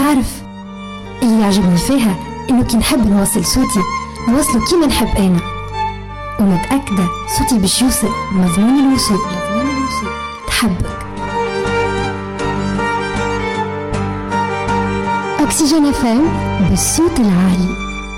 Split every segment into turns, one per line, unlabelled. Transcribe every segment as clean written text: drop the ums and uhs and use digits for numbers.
تعرف اللي يعجبني فيها إنه كي نحب نوصل صوتي نوصله كيما نحب أنا، ومتأكدة صوتي باش يوصل مضمون الوصول. تحبك أكسجين أفام بالصوت العالي.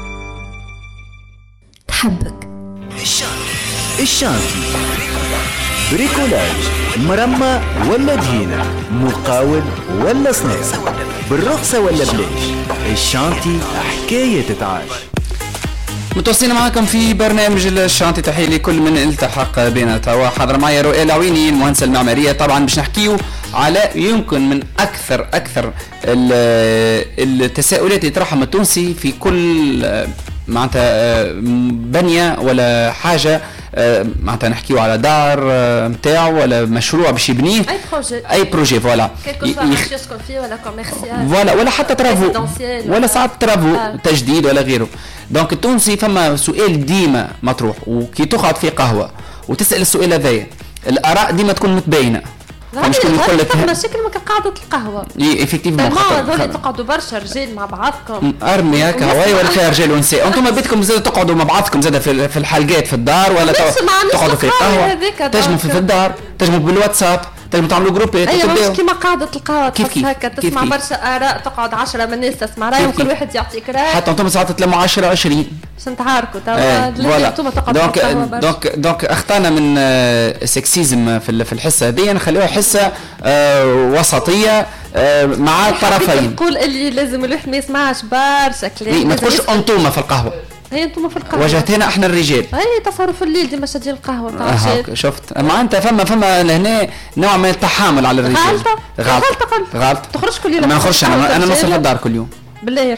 تحبك
الشانتي بريكولاج، مرمى ولا دهينة، مقاول ولا صناعة، بالرخصة ولا بلاش، الشانتي حكاية تتعاش.
متواصلين معكم في برنامج الشانتي. تحية لكل من التحق بنا. توا حاضر معي رؤية العويني المهندسة المعمارية. طبعا باش نحكيو على يمكن من أكثر التساؤلات اللي يطرحها التونسي في كل معناتها بنية ولا حاجة، معناتها نحكيو على دار متاعه ولا مشروع باش يبنيه، اي بروجي فوالا
يسكن فيه ولا كوميرسيال
فوالا ولا حتى ترافو ولا ساعات ترافو تجديد ولا غيره. دونك التونسي فما سؤال ديما مطروح، وكي تقعد في قهوة وتسأل السؤال هذايا الآراء ديما تكون متباينة.
مش كل يقول لك مشاكل ما قاعدة القهوة
ايفيكتيفمون
هذول تقعدوا برشا رجال مع بعضكم
ارمي هكا هواي ولا فيها رجال ونساء. انتم بيتكم زاد تقعدوا مع بعضكم زاد في الحلقات في الدار ولا تقعدوا في قهوة، تجموا في الدار، تجموا بالواتساب، تجموا تعملوا جروبات.
ايوه مش كيما قاعدة القهوة تحس هكا تسمع برشا آراء، تقعد 10 من الناس تسمع رأي وكل واحد يعطيك رأي،
حتى انتم ساعات تلموا 10 20
باش نتعاركوا توا لازم انتم تقعدوا.
دونك اخطانا من سكسيزم في الحصة هذه، نخليوها حصة وسطية مع الطرفين.
تقول اللي لازم الواحد ما يسمعش برشا كلام،
ما تقولش انتوما في القهوة،
هي انتم في القهوة
وجهتنا احنا الرجال.
اي تصرف الليل ديما شادين القهوة تاع
شفت ما انت فما هنا نوع من التحامل على الرجال. غلطة
تخرج كل يوم.
ما نخرجش انا نوصل للدار كل يوم
بالله.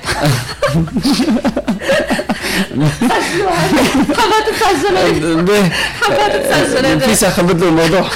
حبات تسجل
نفيسة خبط له الموضوع.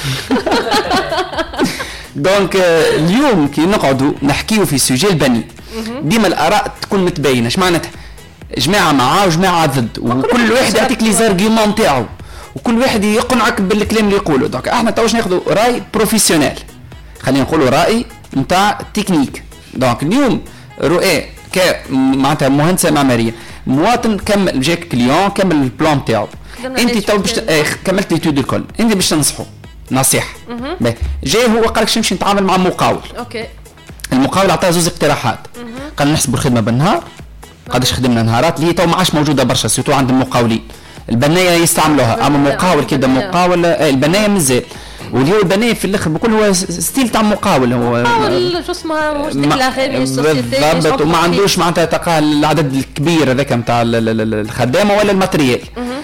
دونك اليوم كي نقعدوا نحكيو في سجل بني ديما الآراء تكون متبينة. اش معناتها؟ جماعة معاه وجماعة ضد، وكل واحد يعطيك لي زارغيومون تاعو، وكل واحد يقنعك بالكلام اللي يقوله. دونك احنا توش ناخذوا راي بروفيسيونيل، خلينا نقولوا راي نتاع تكنيك. دونك اليوم رؤية معناتها مهندسة معمارية، مواطن كمل جاك كليون كمل البلان تاعو، انت تو باش كملت ليتود الكل، انت باش تنصحه نصيحة. جاي هو قال لك نمشي نتعامل مع مقاول.
اوكي
المقاول عطاه زوز اقتراحات، قال نحسبوا الخدمة بالنهار، قداش خدمنا نهارات اللي تو ما عادش موجوده برشا سيتو عند المقاولين. البنايه يستعملوها، اما مقاول كده مقاول البنايه مازال، واللي هو البنايه في الاخر بكل هو ستيل تاع مقاول، هو
مقاول شو اسمه مش ديكلاغي
بالضبط، وما عندوش معناتها تلقى العدد الكبير هذاك نتاع الخدامه ولا الماتريال.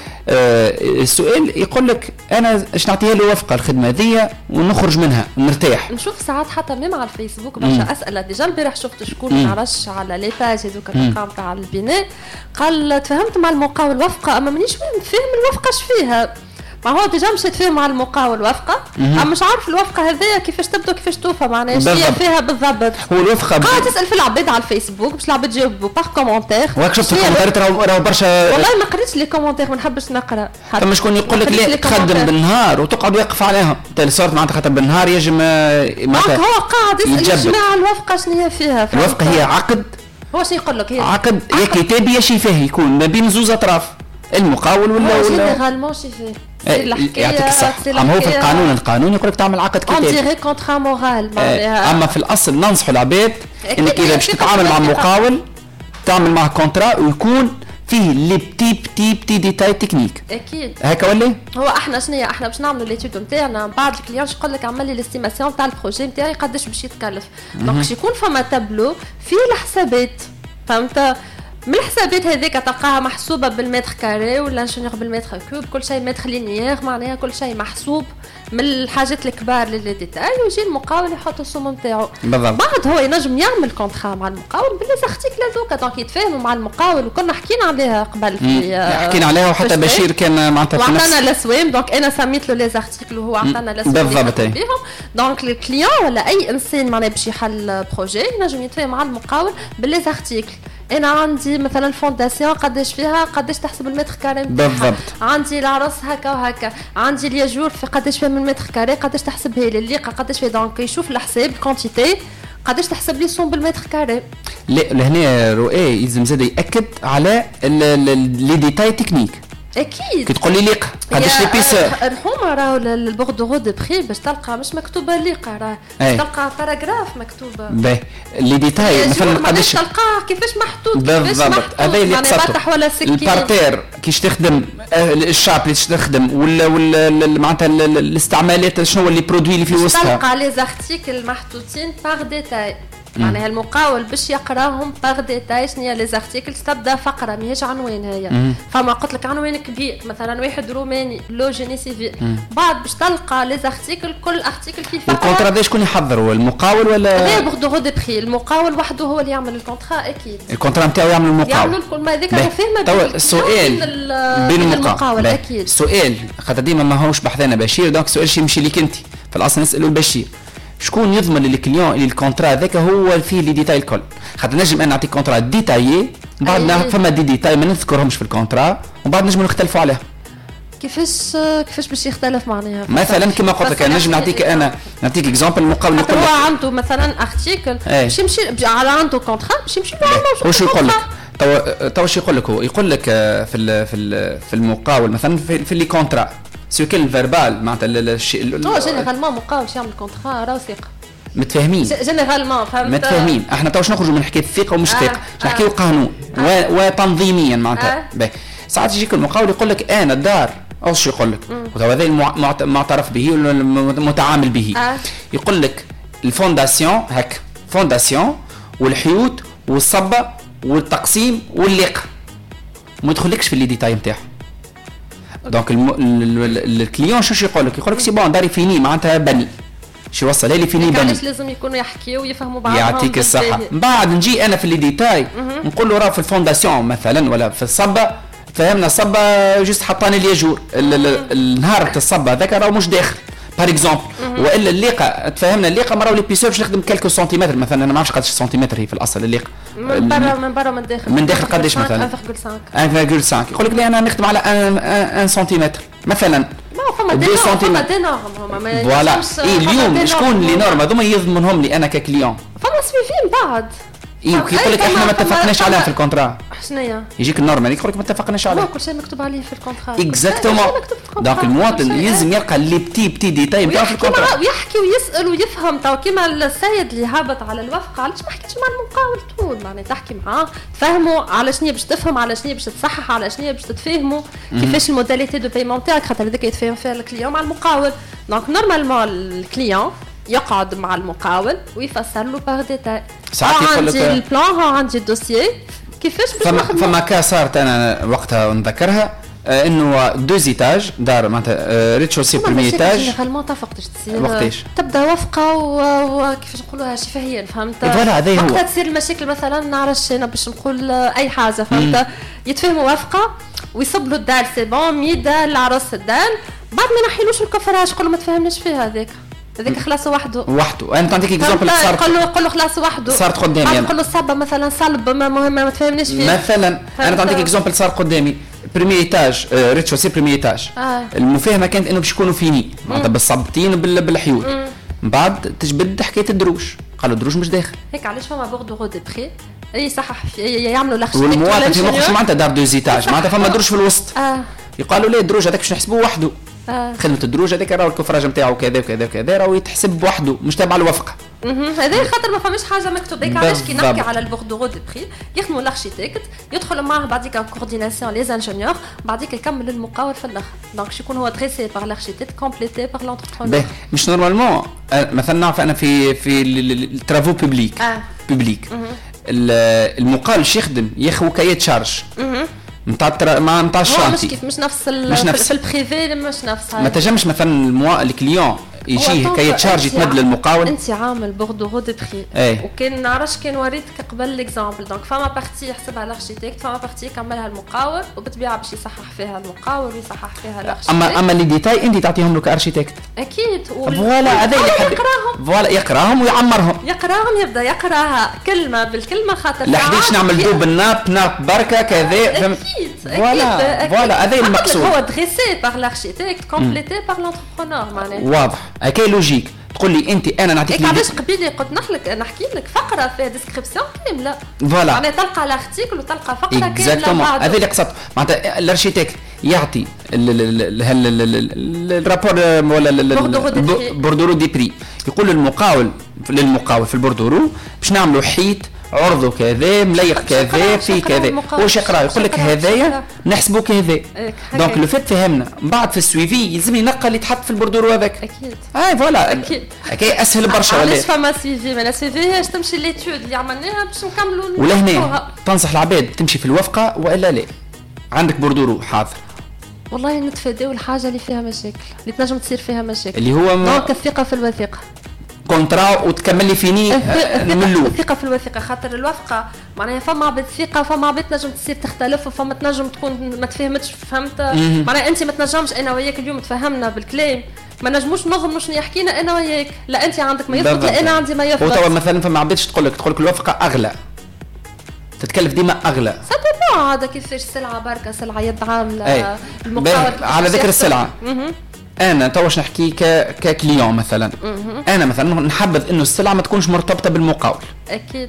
السؤال يقول لك انا اش نعطيها له وفقه الخدمه هذه ونخرج منها ونرتاح.
نشوف ساعات حتى ميم على الفيسبوك برشا اسئله ديجا. البارح شفت شكون ما نعرفش على لي باج هذوك تاع البناء، قال تفهمت مع المقاول وفقه، اما مانيش فاهم الوفقه اش فيها. ما هو ديجا مشيت فيه مع المقاول وفقه، اما مش عارف الوفقه هذيا كيفاش تبدا وكيفاش توفى، معناها ايش هي فيها بالضبط.
هو الوفقه
قاعد تسال في العباد على الفيسبوك باش العباد يجاوبوا باغ كومونتير.
واك شفت الكومنتات راهو برشا.
والله ما قريتش لي كومونتير، ما نحبش نقرا.
فما شكون يقول لك لا تخدم بالنهار وتقعد واقف عليها، انت صارت معناتها خاطر بالنهار يجم
معناتها هو قاعد يسال الجماعه الوفقه شنو هي فيها.
الوفقه هي عقد،
هو شنو يقول لك؟ هي
عقد يا كتابي يا شفاهي، يكون ما بين زوز اطراف، المقاول ولا
جينيرالمون شفاهي.
يعطيك الصح. اما هو في القانون يقول لك تعمل عقد كتابي.
ديري كونترا مورال.
اما في الاصل ننصحوا العباد انك اذا باش تتعامل مع مقاول تعمل معه كونترا ويكون فيه لي بتي ديتاي تكنيك.
اكيد
هكا ولا
هو احنا شنو احنا باش نعملوا ليتود نتاعنا بعد الكليون يقول لك عمل لي الاستيماسيون تاع البروجي نتاعي قداش باش يتكلف. دونك يكون فما تابلو فيه الحسابات، فهمت؟ من الحسابات هذيك تلقاها محسوبه بالمتر كاري والانجينيور بالمتر كوب، كل شيء متر لينيير، معناها كل شيء محسوب من الحاجات الكبار للي ديتاي، ويجي المقاول يحط السوم نتاعو. بعد هو ينجم يعمل كونترا مع المقاول باللي زارتيكل هذوك، دونك يتفاهموا مع المقاول، وكنا حكينا عليها قبل
حكينا عليها، وحتى بشير كان معناتها في
نفس وعطانا الاسوام. دونك انا سميت له لي زارتيكل وهو عطانا الاسوام
بالضبط
بهم. دونك الكليون ولا اي انسان معناها باش يحل بروجي ينجم يتفاهم مع المقاول باللي زارتيكل. انا عندي مثلا الفونداسيون قداش فيها، قداش تحسب المتر كاري
بالضبط،
عندي العرس هكا وهكا، عندي الياجور في قداش فيها من المتر كاري، قداش تحسبها لي الليقه قداش فيها. دونك يشوف الحساب كونتيتي قداش تحسب لي صون بالمتر كاري.
لا لهنا رؤى يلزم زاد ياكد على لي ديتاي تكنيك.
اكيد
كي تقول لي ليق قداش ليبيسور
الحومه راهو البوردورو دو بري باش تلقى مش مكتوبه ليقه راه تلقى باراغراف مكتوبه
باهي لي ديتاي مثلا قداش
تلقاه كيفاش محطوط
بالضبط هذا اللي قصدته البارتير كيش تخدم الشاب اللي تخدم ولا معناتها الاستعمالات شنو اللي برودوي اللي في وسطها
تلقى لي زارتيكل محطوطين باغ ديتاي معناها المقاول باش يقراهم باغ ديتاي شنو هي لي زارتيكل تبدا فقره ماهيش عنوان هي فما قلت لك عنوان كبير مثلا واحد روماني لو جيني سيفيل بعد باش تلقى لي زارتيكل كل ارتيكل فيه فقره
الكونترا هذا شكون يحضره المقاول ولا
هذا بوردورو دي بري المقاول وحده هو اللي يعمل الكونترا اكيد
الكونترا نتاعو يعمل المقاول
يعمل الكل ما هذاك فاهمه
السؤال
بين المقاول اكيد
السؤال خاطر ديما ماهوش بحثنا بشير دونك السؤال شي يمشي ليك انت في الاصل نسالوا البشير شكون يضمن للكليون اللي الكونترا هذاك هو فيه لي ديتاي الكل خاطر نجم انا نعطيك كونترا ديتايي بعد فما دي ديتاي ما نذكرهمش في الكونترا وبعد نجم نختلفوا عليها
كيفاش باش يختلف معناها
مثلا كما قلت لك نجم نعطيك اكزامبل المقاول
نقول هو عنده مثلا ارتيكل باش يمشي على عنده كونترا باش يمشي له
واش يقول لك تو واش يقول لك هو يقول لك في المقاول مثلا في لي كونترا سو كل فيربال معناتها الشيء
جينيرالمون مقاول يعمل كونترا راهو ثقه
متفاهمين
جينيرالمون فهمت
متفاهمين احنا توش نخرجوا من حكايه ثقه ومش ثقه نحكيو قانون وتنظيميا معناتها ساعات يجيك المقاول يقول لك انا الدار او شو يقول لك وهذا المعترف به والمتعامل به يقول لك الفونداسيون هك فونداسيون والحيوط والصبه والتقسيم والليق ما يدخلكش في اللي ديتاي نتاعو دونك الكليون شو يقول لك سي بون داري فيني معناتها بني شو وصل لي فيني بني
علاش لازم يكونوا يحكيوا ويفهموا بعضهم
يعطيك الصحه بعد نجي انا في اللي ديتاي نقول له راه في الفونداسيون مثلا ولا في الصبه فهمنا الصبه جست حطاني الياجور النهار تاع الصبه هذاك راه مش داخل بار اكزومبل والا الليقه تفهمنا الليقه مره ليبيسور باش نخدم كالكو سنتيمتر مثلا انا ما نعرفش قداش سنتيمتر هي في الاصل الليقه
من برا من داخل
من داخل قداش مثلا 1.5 يقول لك لي انا نخدم على 1 سنتيمتر مثلا
فما 2 سنتيمتر
فوالا اليوم شكون اللي نورم هذوما يضمنهم لي انا ككليون
فما سويفين بعد
يقول لك احنا ما اتفقناش عليها في الكونترا
شنيا
يجيك النورمال يقول لك ما اتفقناش عليها
كل شيء مكتوب عليه في الكونترا
اكزاكتومون دونك المواطن لازم يلقى لي بتي ديتاي نتاع في الكونترا
ويحكي ويسال ويفهم تو كيما السيد اللي هابط على الوفقه علاش ما حكيتش مع المقاول طول معناها تحكي معاه تفهموا على شنو باش تفهم على شنو باش تصحح على شنو باش تتفاهموا كيفاش الموداليتي دو بايمون تاعك خاطر هذاك يتفاهم فيها الكليون مع المقاول دونك نورمالمون الكليون يقعد مع المقاول ويفسر له باغ ديتاي
ساعات يقول لك
البلان عندي الدوسيي كيفاش
فما كاس صارت انا وقتها نذكرها انه 2 ايتاج دار معناتها ريتشوسي بريمي ايتاج
جينيرالمون تفقدش تصير
وقتاش
تبدا وفقه وكيفاش نقولوها شفهيا فهمت
فوالا هذا هو
وقتها تصير المشاكل مثلا نعرفش انا باش نقول اي حاجه فهمت يتفاهموا وفقه ويصب له الدال سي بون ميدا العروس الدال بعد ما ينحيلوش الكفراج يقول له ما تفهمناش فيها هذاك خلاص وحده
انا نعطيك اكزامبل صارت
قول له خلاص وحده
صارت قدامي
نقول له الصبه مثلا صلب مهمه ما تفهمنيش فيها
مثلا انا نعطيك اكزامبل صار قدامي بريمي ايتاج ريتشوسي بريمي ايتاج المفاهمه كانت انه باش يكونوا فيني معناتها بالصبتين بالحيوط من بعد تجبد حكايه الدروج قالوا الدروج مش داخل
هيك علاش فما بوردورو دي بري يصحح يعملوا لاخشيك
والمواطن في مخش معناتها دار 2 ايتاج معناتها فما دروج في الوسط يقالوا ليه الدروج هذاك باش نحسبوه وحده خدمه الدروج هذاك راهو الكفراج نتاعو كذا وكذا وكذا راهو يتحسب بوحده مش تابع الوفقه
هذا خاطر ما فماش حاجه مكتوبه هيك علاش كي نحكي على البوردورو دي بري يخدموا الاركيتكت يدخلوا معاه بعديك كورديناسيون لي انجينيور بعديك يكمل المقاول في الاخر دونك يكون هو دريسي بار الاركيتكت كومبليتي بار لونتربرونور
مش نورمالمون مثلا نعرف انا في الترافو بوبليك المقاول باش يخدم ياخذ كايات شارج نتاع الشانتي
مش نفس في البريفي مش نفس
ما تجمش مثلا الكليون يجيه كي تشارج يتمد للمقاول
انت عامل بوردورو دي بري وكان نعرفش كان وريتك قبل ليكزامبل دونك فما بارتي يحسبها الاركيتكت فما بارتي يكملها المقاول وبالطبيعه باش يصحح فيها المقاول ويصحح فيها الاركيتكت
اما لي ديتاي انت تعطيهم له كاركيتكت
اكيد
فوالا هذا فوالا يقراهم ويعمرهم
يبدا يقراها كلمه بالكلمه خاطر
لحديش نعمل دوب ناب بركه كذا فوالا هذا المقصود
هو دريسي بار الاركيتكت كومبليتي بار لونتربرونور معناها
واضح هكا لوجيك تقول لي انت انا نعطيك
لي علاش قبيله قلت نحكي لك فقره فيها ديسكريبسيون كامله
فوالا
معناها تلقى الارتيكل وتلقى فقره كامله
اكزاكتومون هذا اللي قصدت معناتها الارشيتكت يعطي الرابور ولا البوردورو دي بري يقول للمقاول في البوردورو باش نعملوا حيط عرضه كذا مليق كذا في كذا واش يقرا يقول لك هذايا نحسبوا كذا دونك لو فيت فهمنا بعد في السويفي يلزم ينقى اللي تحط في البوردورو هذاك
اكيد
فوالا اكيد اسهل برشا ولا
علاش فما سيفي ما سيفي اش تمشي ليتود اللي عملناها باش نكملوا
ولا هنا تنصح العباد تمشي في الوفقه والا لا عندك بوردورو حاضر
والله نتفاداو الحاجه اللي فيها مشاكل اللي تنجم تصير فيها مشاكل
اللي هو
دونك الثقه في الوثيقه
كونترا وتكمل لي فيني نملو
الثقه في الوثيقه خاطر الوثقه معناها فما عباد ثقه فما عباد تنجم تصير تختلف وفما تنجم تكون ما تفهمتش فهمت معناها انت ما تنجمش انا وياك اليوم تفهمنا بالكلام ما نجموش نظموا شنو يحكينا انا وياك لا انت عندك ما يفرق لا انا عندي ما يفرق
وتوا مثلا فما عبادش تقول لك الوثقه اغلى تتكلف ديما اغلى
ساتو هذا كيفاش سلعه بركه سلعه يد عامله المقاول
على ذكر السلعه انا تواش نحكي ككليون مثلا انا مثلا نحبذ انه السلعه ما تكونش مرتبطه بالمقاول
اكيد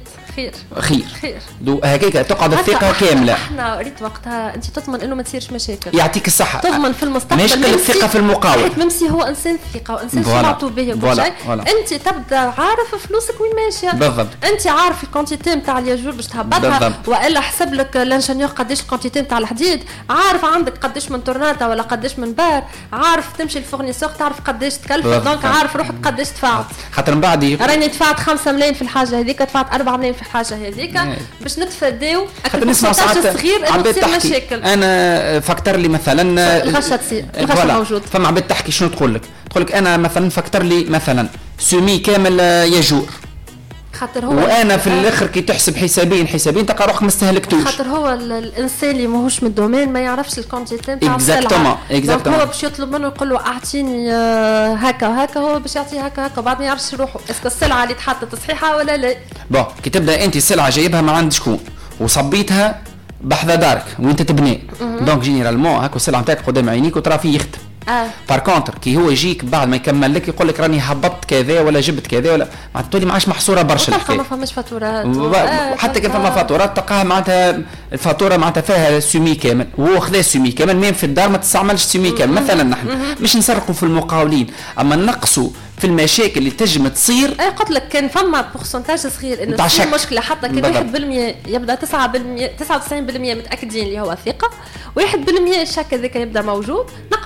خير
دو هكاك تقعد الثقه كامله
احنا ريت وقتها انت تضمن انه ما تصيرش مشاكل
يعطيك الصحه
تضمن في المستقبل
مش الثقه في المقاول
ممسي هو انسان ثقه وانسان سمعته به وكل شيء انت تبدا عارف فلوسك وين ماشيه
بالضبط
انت عارف الكونتيتي نتاع الياجور باش تهبطها والا حسب لك الانجنيور قداش الكونتيتي نتاع الحديد عارف عندك قداش من تورناتا ولا قداش من بار عارف تمشي للفورنيسور تعرف قداش تكلف دونك عارف روحك قداش دفعت
خاطر من بعد
راني دفعت 5 ملايين في الحاجه هذيك دفعت 4 ملايين في الحاجه هذيك باش نتفاداو
نسمع ساعات
صغير انه تصير مشاكل
انا فكر لي مثلا
الغشه تصير الغشه موجود
فما عباد تحكي شنو تقول لك انا مثلا فكر لي مثلا سومي كامل يجور
خاطر هو
وانا في الاخر كي تحسب حسابين تلقى روحك ما استهلكتوش
خاطر هو الانسان اللي ماهوش من الدومين ما يعرفش الكونتيتي نتاع السلعه
اكزاكتومون
هو باش يطلب منه يقول له اعطيني هكا وهكا هو باش يعطيه هكا وبعد ما يعرفش روحه اسكو السلعه اللي تحطت صحيحه ولا لا
بون كي تبدا انت السلعه جايبها ما عند شكون وصبيتها بحذا دارك وانت تبني دونك جينيرالمون هاكا السلعه نتاعك قدام عينيك وترى فيه يختم بار كونتر كي هو يجيك بعد ما يكمل لك يقول لك راني هبطت كذا ولا جبت كذا ولا معناتها تولي ما عادش محصوره برشا
الحكايه ما فماش فاتورات
حتى كان فما فاتورات تلقاها معناتها الفاتوره معناتها فيها سومي كامل وهو خذا سومي كامل ميم في الدار ما تستعملش سومي كامل مثلا نحن مش نسرقوا في المقاولين اما نقصوا في المشاكل اللي تنجم تصير
قلت لك كان فما بورسنتاج صغير انه تصير مشكله حتى كان 1% يبدا 9% 99% متاكدين اللي هو ثقه و1% الشك هذاك يبدا موجود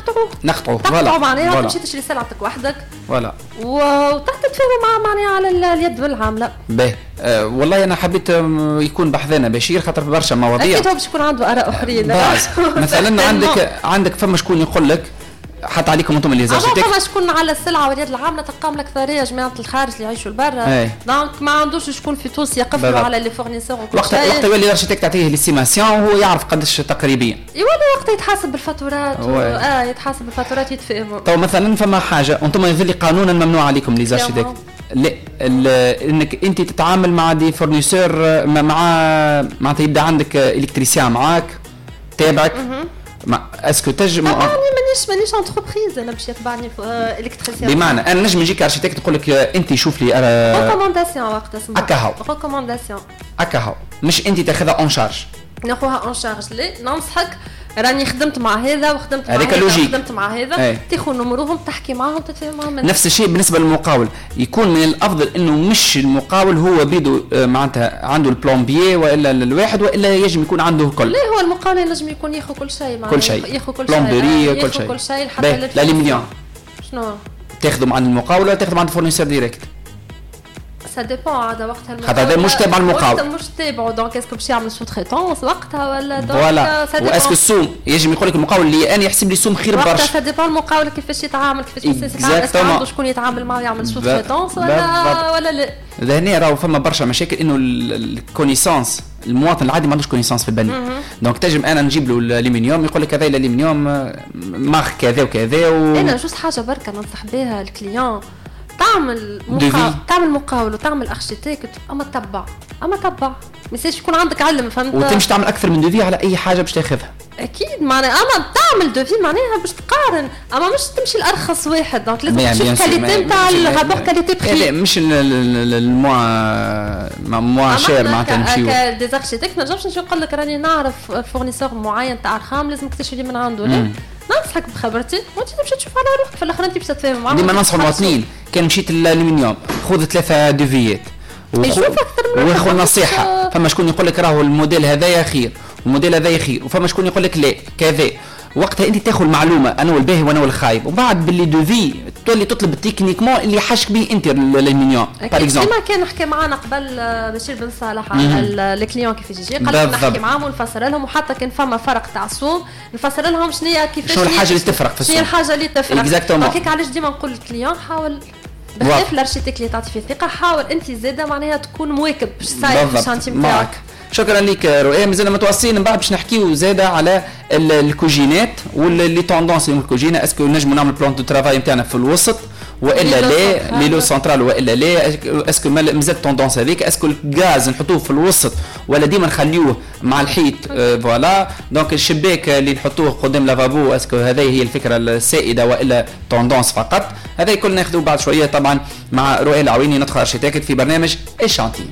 نقطعوه معناها تمشي تشري سلعتك وحدك
فوالا
وتحت تفاهموا معناها على اليد بالعامله
باهي والله انا حبيت يكون بحثنا بشير خاطر في برشا مواضيع
اكيد هو باش يكون عنده اراء اخرين
مثلا عندك فما شكون يقول لك حتى عليكم انتم اللي زرتك
فما شكون على السلعه واليد العامله تلقاهم لك ثريه جماعه الخارج اللي يعيشوا لبرا دونك ما عندوش شكون في تونس يقفلوا على لي فورنيسور
وقت يولي الارشيتكت تعطيه ليستيماسيون وهو يعرف قداش تقريبيا
يولي وقت يتحاسب بالفاتورات يتحاسب بالفاتورات يتفاهموا
تو مثلا فما حاجه انتم يظل قانونا ممنوع عليكم لي زارشيتكت لا انك انت تتعامل مع دي فورنيسور معناتها يبدا عندك الكتريسيان معاك تابعك اسكو تجم
مانيش انتربريز انا باش يتبعني الكتريسيان
بمعنى انا نجم نجيك ارشيتكت نقول لك انت شوف لي
ريكومونداسيون وقت اسمها
اكاهو
ريكومونداسيون
اكاهو مش انت تاخذها اون شارج
ناخذها اون شارج لي ننصحك راني خدمت مع هذا وخدمت مع هذا وخدمت مع هذا تاخذ نمرهم تحكي معهم تتفاهم معهم
نفس الشيء بالنسبه للمقاول يكون من الافضل انه مش المقاول هو بيدو معناتها عنده البلومبيي والا الواحد والا يجب يكون عنده كل
لا هو المقاول ينجم يكون ياخذ كل شيء
كل شيء
ياخذ كل
شيء
كل شيء حتى
الالومنيوم
شنو
تاخذوا مع المقاول ولا تاخذوا مع الفورنيسور ديريكت
سا ديبون هذا وقتها
خاطر هذا مش تابع المقاول
مش تابعه دونك اسكو باش يعمل سو تريتونس وقتها ولا دونك
فوالا واسكو السوم يجب يقول لك المقاول اللي انا يحسب لي سوم خير برشا
وقتها سا ديبون المقاول كيفاش يتعامل كيفاش يتعامل شكون يتعامل معاه يعمل سو تريتونس ولا لا
هنا راهو فما برشا مشاكل انه الكونيسانس المواطن العادي ما عندوش كونيسانس في البني دونك تجم انا نجيب له الالومنيوم يقول لك هذا الالومنيوم مارك كذا وكذا
انا جوست حاجه بركه ننصح بها الكليون تعمل مقاول وتعمل اركيتكت، اما تتبع ما يصيرش يكون عندك علم، فهمت؟
وتمشي تعمل اكثر من دوفي على اي حاجه باش تاخذها.
اكيد معناها اما تعمل دوفي معناها باش تقارن، اما مش تمشي الارخص واحد، دونك لازم تشوف الكاليتي نتاع الرابور كاليتي بري.
مش الموا شير معناتها نمشيو
دي اركيتكت. ما نجمش نقول لك راني نعرف فورنيسور معين تاع ارقام لازم تشري من عنده، لا ننصحك بخبرتي وانت تمشي تشوف على روحك في الاخر، انت باش تتفاهم معاه.
ديما ننصح المواطنين كان مشيت الالومنيوم خذ 3 دوفيات وخذ نصيحه. فما شكون يقول لك راهو الموديل هذايا خير والموديل هذايا خير، وفما شكون يقول لك لا كذا. وقتها انت تاخذ المعلومه انا والباهي وانا والخايب، وبعد باللي دوفي تولي تطلب التكنيكمون اللي حاشك به انت الالومنيوم. باغ اكزومبل كما
كان نحكي معنا قبل بشير بن صالح على الكليون كيفاش يجي، قال نحكي معاهم ونفسر لهم، وحتى كان فما فرق تاع صوم نفسر لهم شنو هي كيفاش
شنو الحاجه اللي تفرق في الصوم،
شنو الحاجه اللي تفرق
اكزاكتومون.
هكاك علاش ديما نقول للكليون حاول بخلاف الارشيتكت اللي تعطي فيه ثقه، حاول انت زاده معناها تكون مواكب باش تصايب في الشانتي نتاعك.
شكرا لك رؤية. مازلنا متواصلين من بعد باش نحكيو زاده على الكوجينات واللي توندونس الكوجينه. اسكو نجمو نعمل بلان دو ترافاي نتاعنا في الوسط والا لا، ليلو سنترال والا لا؟ اسكو مازال توندونس هذيك؟ اسكو الغاز نحطوه في الوسط ولا ديما نخليوه مع الحيط؟ فوالا دونك الشباك اللي نحطوه قدام لافابو، اسكو هذه هي الفكره السائده والا توندونس فقط؟ هذا كل ناخذوه بعد شويه طبعا مع رؤية العويني ندخل ارشيتكت في برنامج الشانتي.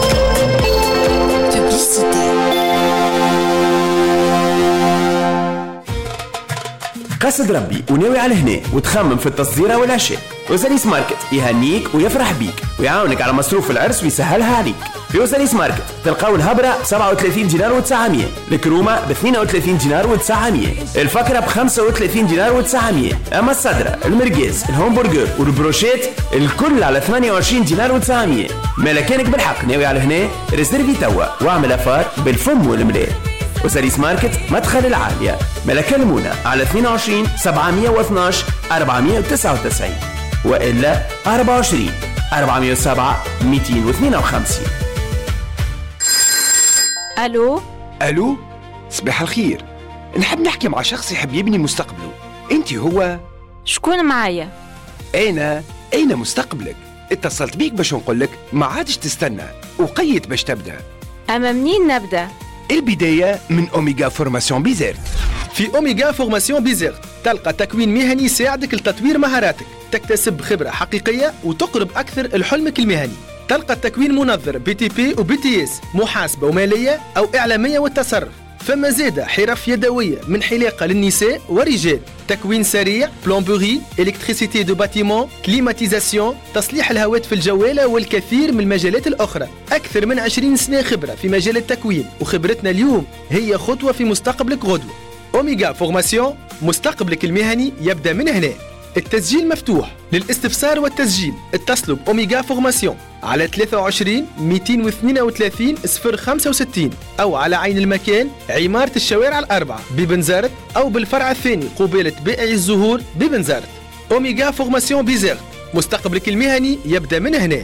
قصد ربي وناوي على هنا وتخمم في التصديره والعشاء، وزاريس ماركت يهنيك ويفرح بيك ويعاونك على مصروف العرس ويسهلها عليك. في وزاريس ماركت تلقاو الهبره ب 37 دينار و900، الكرومه ب 32 دينار و900، الفكره ب 35 دينار و900، اما الصدره المرقاز الهمبرجر والبروشيت الكل على 28 دينار و900. مالا كانك بالحق ناوي على هنا ريزيرفي توا واعمل افار بالفم والملاه. وساريس ماركت مدخل العالية. مالا كلمونا على 22 712 499 وإلا 24 407 252.
ألو صباح الخير، نحب نحكي مع شخص يحب يبني مستقبله. أنت هو
شكون معايا؟
أين مستقبلك؟ اتصلت بيك باش نقولك ما عادش تستنى وقيت باش تبدأ.
أما منين نبدأ؟
البداية من أوميغا فورماسيون بيزيرت.
في أوميغا فورماسيون بيزيرت تلقى تكوين مهني يساعدك لتطوير مهاراتك، تكتسب خبرة حقيقية وتقرب أكثر لحلمك المهني. تلقى التكوين منظر BTP و BTS، محاسبة ومالية أو إعلامية والتصرف. فما زادة حرف يدوية من حلاقة للنساء والرجال، تكوين سريع، بلومبوري، إلكتريسيتي دو باتيمون، كليماتيزاسيون، تصليح الهواتف الجوالة والكثير من المجالات الأخرى. أكثر من 20 سنة خبرة في مجال التكوين، وخبرتنا اليوم هي خطوة في مستقبلك غدوة. أوميغا فورماسيون، مستقبلك المهني يبدأ من هنا. التسجيل مفتوح. للاستفسار والتسجيل اتصلوا بأوميغا فورماسيون على 23 232 065 أو على عين المكان عمارة الشوارع الأربعة ببنزرت، أو بالفرع الثاني قبالة بائع الزهور ببنزرت. أوميغا فورماسيون بيزيرت، مستقبلك المهني يبدأ من هنا.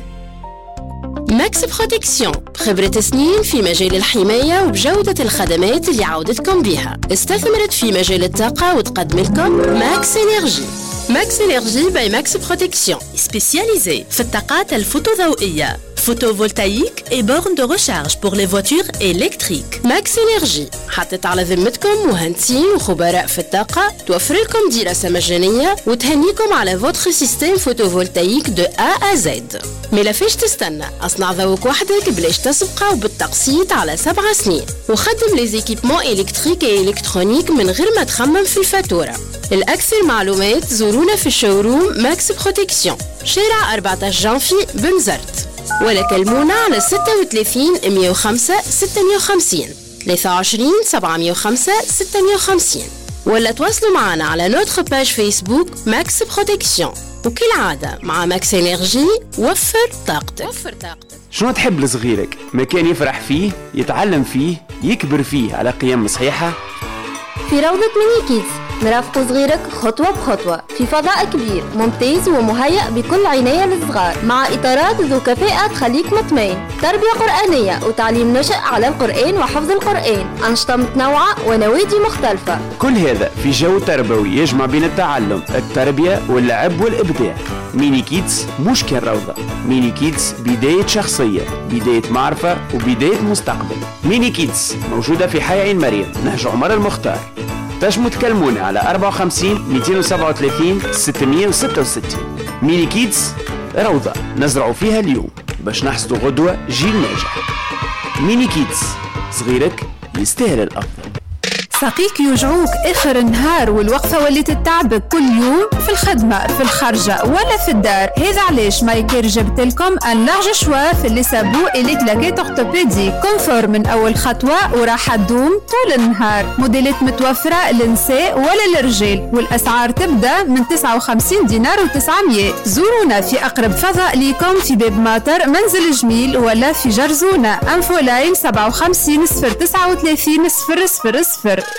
ماكس بروتكسيون، خبرة سنين في مجال الحماية وبجودة الخدمات اللي عودتكم بها. استثمرت في مجال الطاقة وتقدم لكم ماكس إنرجي. ماكس إنرجي باي ماكس بروتكسيون، سبيسياليزي في الطاقات الفوتوضوئية، photovoltaïque et bornes de recharge pour les voitures électriques. ماكس إنرجي حطت على ذمتكم مهندسين وخبراء في الطاقة، توفر لكم دراسة مجانية وتهنيكم على فوتر سيستم فوتوفولتايك دو A à Z. ملا فيش تستنى، اصنع ذوق وحدك بلاش تسبقه وبالتقسيط على 7 سنين، وخدم لي زيكيبمون إلكتريك و إلكترونيك من غير ما تخمم في الفاتورة. الأكثر معلومات زورونا في الشوروم ماكس بروتكسيون، شارع 14 جانفي بنزرت، ولا كلمونا على 36 105 650 23 705 650، ولا تواصلوا معنا على نوتر باج فيسبوك ماكس بروتكسيون. وكالعادة مع ماكس إنرجي وفر طاقتك.
شنو تحب لصغيرك؟ مكان يفرح فيه، يتعلم فيه، يكبر فيه على قيم صحيحة.
في روضة ميني كيدز
نرافق صغيرك خطوة بخطوة في فضاء كبير ممتاز ومهيأ بكل عناية للصغار، مع إطارات ذو كفاءة تخليك مطمئن، تربية قرآنية وتعليم نشأ على القرآن وحفظ القرآن، أنشطة متنوعة ونوادي مختلفة.
كل هذا في جو تربوي يجمع بين التعلم، التربية واللعب والإبداع. ميني كيدز مش كان روضة، ميني كيدز بداية شخصية، بداية معرفة وبداية مستقبل. ميني كيدز موجودة في حي عين مريم، نهج عمر المختار. تنجموا تكلمونا على 54 237 666. ميني كيدز روضة نزرعوا فيها اليوم باش نحصدوا غدوة جيل ناجح. ميني كيدز، صغيرك يستاهل الأفضل.
ساقيك يوجعوك اخر النهار والوقفه وليت تتعبك كل يوم في الخدمه في الخرجه ولا في الدار. هذا علاش مايكير جبت لكم ان لارج شوا في اللي سابو اليك لاكيت اورتوبيدي كونفور من اول خطوه وراح تدوم طول النهار. موديلات متوفره للنساء ولا للرجال والاسعار تبدا من 59 دينار و900. زورونا في اقرب فضاء ليكم في باب ماطر منزل جميل ولا في جرزونه. انفو لاين 57 039 000.